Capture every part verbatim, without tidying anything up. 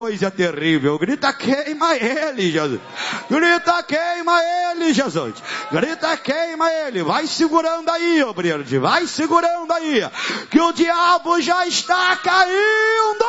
Coisa terrível, grita queima ele, Jesus, grita queima ele, Jesus, grita queima ele, vai segurando aí, obreiro, vai segurando aí, que o diabo já está caindo,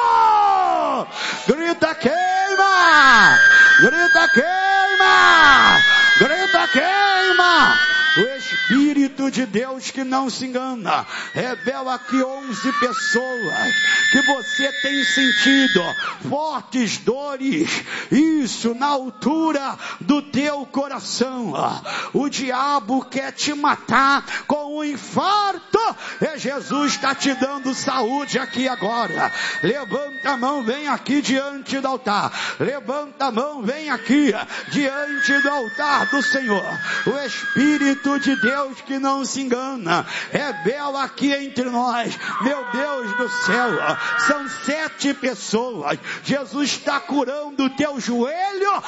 grita queima, grita queima, grita queima. O Espírito de Deus que não se engana, revela aqui onze pessoas que você tem sentido fortes dores, isso na altura do teu coração. O diabo quer te matar com um infarto, e Jesus está te dando saúde aqui agora. Levanta a mão, vem aqui diante do altar, levanta a mão, vem aqui diante do altar do Senhor. O Espírito de Deus que não se engana, revela aqui entre nós, meu Deus do céu, são sete pessoas, Jesus está curando o teu joelho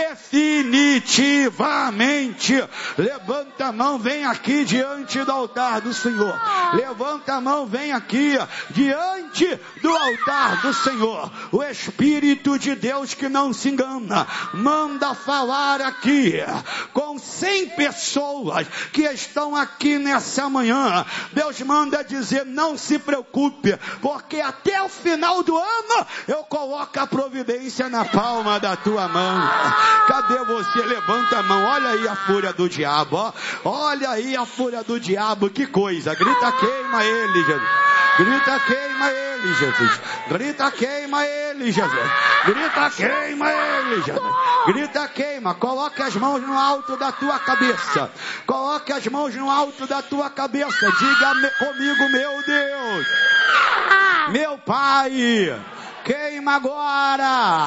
definitivamente. Levanta a mão, vem aqui diante do altar do Senhor, levanta a mão, vem aqui diante do altar do Senhor. O Espírito de Deus que não se engana, manda falar aqui com cem pessoas que estão aqui nessa manhã. Deus manda dizer, não se preocupe, porque até o final do ano eu coloco a providência na palma da tua mão. Cadê você? Levanta a mão, olha aí a fúria do diabo, ó. Olha aí a fúria do diabo, que coisa, grita queima ele, Jesus, grita queima ele, Jesus, grita queima ele, Jesus, grita queima ele, Jesus, grita queima, coloque as mãos no alto da tua cabeça, coloque as mãos no alto da tua cabeça, diga comigo, meu Deus, meu Pai, queima agora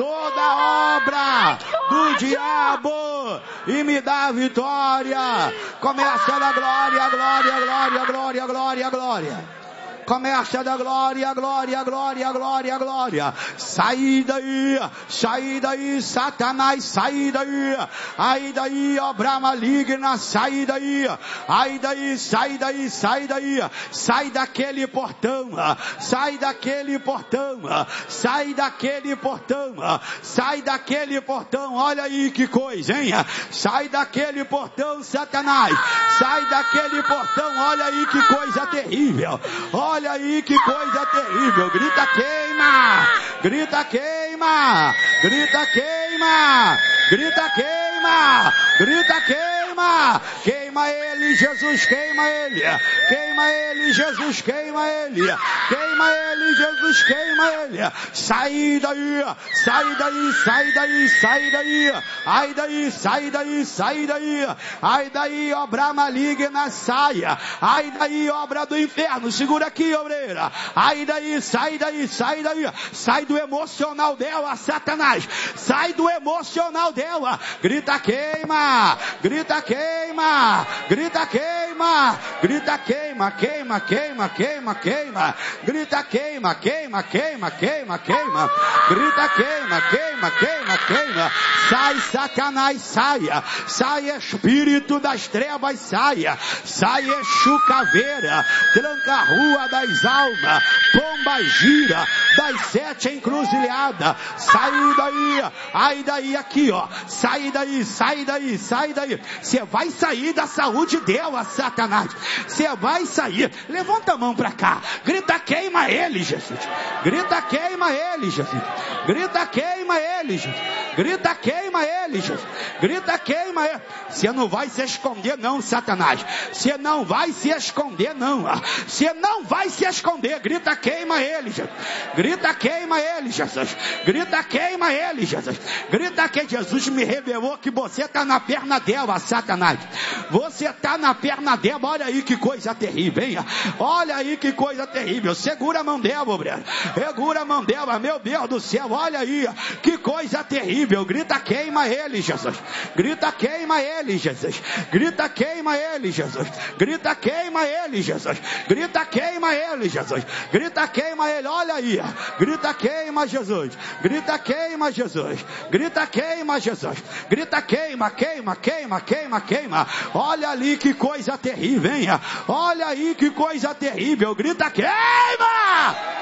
toda obra do diabo e me dá vitória. Começa da glória, glória, glória, glória, glória, glória. Começa da glória, glória, glória, glória, glória. Sai daí, sai daí, Satanás, sai daí. Aí daí, obra maligna, sai daí. Aí daí, sai daí, sai daí. Sai daquele portão, sai daquele portão, sai daquele portão, sai daquele portão. Olha aí que coisa, hein? Sai daquele portão, Satanás. Sai daquele portão, olha aí que coisa terrível. Olha Olha aí que coisa terrível, grita queima, grita queima, grita queima, grita queima, grita queima, queima ele, Jesus, queima ele, queima ele, Jesus, queima ele, queima ele, Jesus, queima ele, sai daí, sai daí, sai daí, sai daí, ai daí, sai daí, sai daí, ai daí, obra maligna, saia, ai daí, obra do inferno, segura aqui, obreira, ai daí, sai daí, sai daí, sai do emocional dela, Satanás, sai do emocional dela, grita queima, grita queima, grita queima, grita queima, queima, queima, queima, queima, grita queima, queima, queima, queima, queima, grita queima, queima, queima, queima, sai Satanás, saia, sai espírito das trevas, saia, sai Exu caveira, tranca a rua das almas, pomba gira, das sete encruzilhadas, sai daí, ai daí aqui ó, sai daí, sai daí, sai daí, você vai sair da saúde dela, Satanás, você vai sair, levanta a mão pra cá, grita queima ele, Jesus, grita queima ele, Jesus, grita queima ele, Jesus, grita queima ele, Jesus, grita queima ele, você não vai se esconder não, Satanás, você não vai se esconder não, você não vai se esconder, grita queima ele, Jesus, grita queima ele, Jesus, grita queima ele, Jesus, grita que Jesus me revelou que você está na perna dela, Satanás, você está na perna dela, olha aí que coisa terrível, hein? Olha aí que coisa terrível, segura a mão dela, obreiro, segura a mão dela, meu Deus do céu, olha aí, que coisa terrível, grita queima ele, Jesus, grita queima ele, Jesus, grita queima ele, Jesus, grita queima ele, Jesus, grita queima ele, Jesus, grita queima ele, olha aí, grita queima Jesus, grita queima Jesus, grita queima Jesus, grita queima, queima, queima, queima, queima, olha ali que coisa terrível, hein? Olha aí que coisa terrível, grita queima,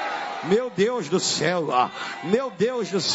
Meu Deus do céu, meu Deus do céu.